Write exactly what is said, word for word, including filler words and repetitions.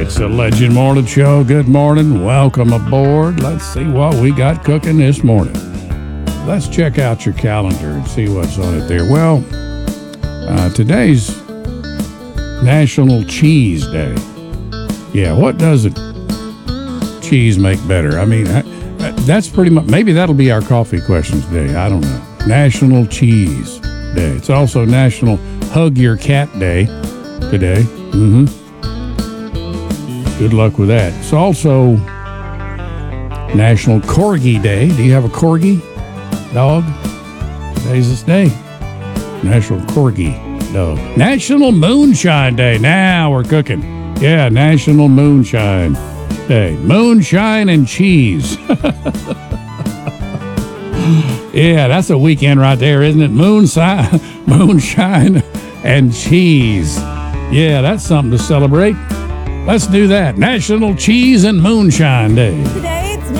It's the Legend Morning Show. Good morning. Welcome aboard. Let's see what we got cooking this morning. Let's check out your calendar and see what's on it there. Well, uh, today's National Cheese Day. Yeah, what doesn't cheese make better? I mean, I, I, that's pretty much, maybe that'll be our coffee question today. I don't know. National Cheese Day. It's also National Hug Your Cat Day today. Mm-hmm. Good luck with that. It's also National Corgi Day. Do you have a corgi dog? Today's this day. National Corgi dog. National Moonshine Day. Now we're cooking. Yeah, National Moonshine Day. Moonshine and cheese. Yeah, that's a weekend right there, isn't it? Moonshine, moonshine and cheese. Yeah, that's something to celebrate. Let's do that. National Cheese and Moonshine Day.